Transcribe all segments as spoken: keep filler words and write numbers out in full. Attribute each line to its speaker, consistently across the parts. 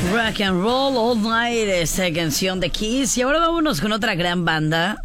Speaker 1: Rock and Roll All Night, esta canción de Kiss. Y ahora vámonos con otra gran banda,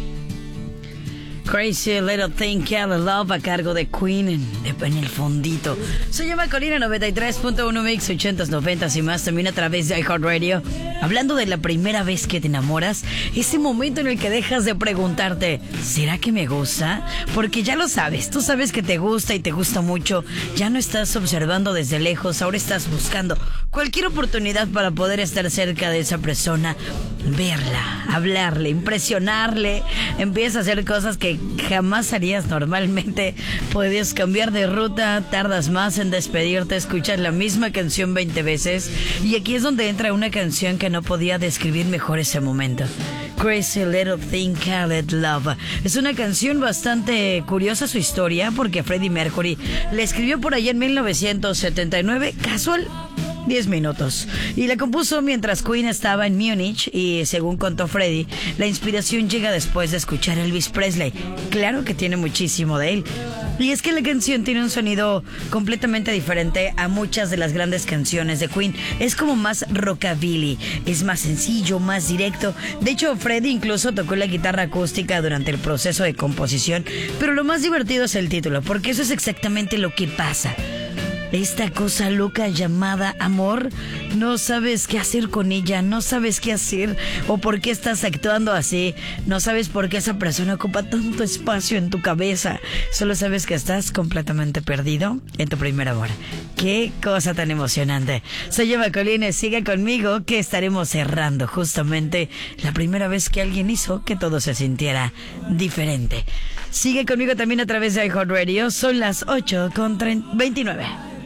Speaker 1: Crazy Little Thing Called Love, a cargo de Queen, en, en el fondito. Se llama Colina noventa y tres punto uno Mix, ochentas, noventas y más, también a través de iHeartRadio. Hablando de la primera vez que te enamoras, ese momento en el que dejas de preguntarte, ¿será que me gusta? Porque ya lo sabes, tú sabes que te gusta y te gusta mucho. Ya no estás observando desde lejos, ahora estás buscando cualquier oportunidad para poder estar cerca de esa persona, verla, hablarle, impresionarle. Empiezas a hacer cosas que jamás harías normalmente. Puedes cambiar de ruta, tardas más en despedirte, escuchas la misma canción veinte veces. Y aquí es donde entra una canción que no podía describir mejor ese momento. Crazy Little Thing Called Love. Es una canción bastante curiosa su historia, porque Freddie Mercury la escribió por allá en mil novecientos setenta y nueve, casual, diez minutos. Y la compuso mientras Queen estaba en Múnich, y según contó Freddie, la inspiración llega después de escuchar a Elvis Presley. Claro que tiene muchísimo de él. Y es que la canción tiene un sonido completamente diferente a muchas de las grandes canciones de Queen. Es como más rockabilly, es más sencillo, más directo. De hecho, Freddie incluso tocó la guitarra acústica durante el proceso de composición. Pero lo más divertido es el título, porque eso es exactamente lo que pasa. Esta cosa loca llamada amor, no sabes qué hacer con ella, no sabes qué hacer o por qué estás actuando así, no sabes por qué esa persona ocupa tanto espacio en tu cabeza, solo sabes que estás completamente perdido en tu primer amor. Qué cosa tan emocionante. Soy Eva Colines, sigue conmigo que estaremos cerrando justamente la primera vez que alguien hizo que todo se sintiera diferente. Sigue conmigo también a través de iHeartRadio, son las ocho con veintinueve.